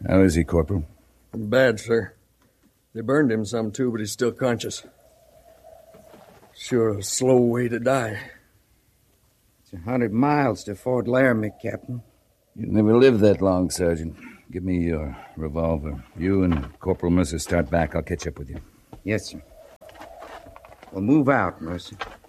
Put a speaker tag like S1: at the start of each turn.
S1: How is he, Corporal?
S2: Bad, sir. They burned him some, too, but he's still conscious. Sure a slow way to die.
S3: It's 100 miles to Fort Laramie, Captain.
S1: You'll never live that long, Sergeant. Give me your revolver. You and Corporal Mercer start back. I'll catch up with you.
S3: Yes, sir. We'll move out, Mercer.